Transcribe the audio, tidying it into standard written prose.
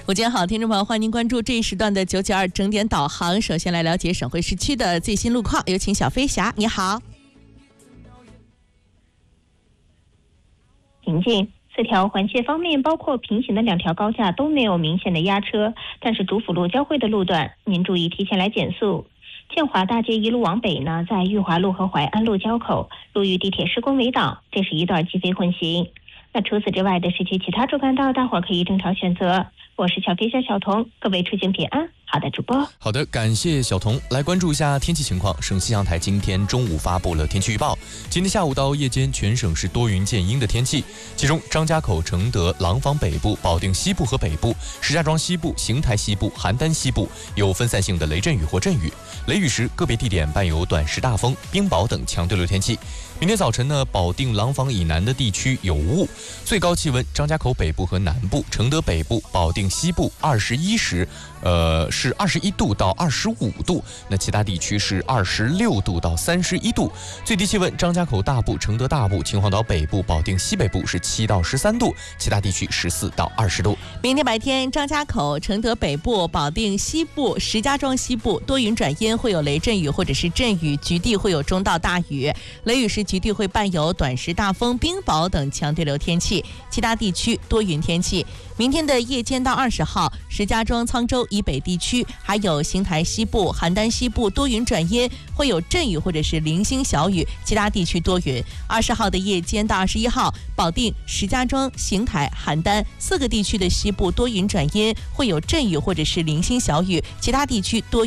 午间好，听众朋友，欢迎您关注这一时段的992整点导航。首先来了解省会市区的最新路况，有请小飞侠，你好。 行进4条环线方面，包括平行的2条高架都没有明显的压车，但是主辅路交汇的路段，您注意提前来减速。建华大街一路往北呢，在裕华路和淮安路交口，路遇地铁施工围挡，这是一段机飞混行。那除此之外的市区其他主干道，大伙儿可以正常选择。我是小飞侠小童，各位出行平安。好的，主播。 好的，感谢小童。来关注一下天气情况。省气象台今天中午发布了天气预报，今天下午到夜间全省是多云见阴的天气，其中张家口、承德、廊坊北部、保定西部和北部、石家庄西部、邢台西部、邯郸西部有分散性的雷阵雨或阵雨，雷雨时个别地点伴有短时大风、冰雹等强对流天气。明天早晨呢，保定、廊坊以南的地区有雾，最高气温张家口北部和南部、承德北部、保定西部是21度到25度，那其他地区是26度到31度。最低气温张家口大部、承德大部、秦皇岛北部、保定西北部是7到13度，其他地区14到20度。 明天白天，张家口、承德北部、保定西部、石家庄西部多云转阴，会有雷阵雨或者是阵雨，局地会有中到大雨，雷雨时局地会伴有短时大风、冰雹等强对流天气，其他地区多云天气。明天的夜间到20号，石家庄、沧州以北地区还有邢台西部、邯郸西部多云转阴，会有阵雨或者是零星小雨，其他地区多云。20号的夜间到21号，保定、石家庄、邢台、邯郸4个地区的西部多云转阴，会有阵雨或者是零星小雨，其他地区多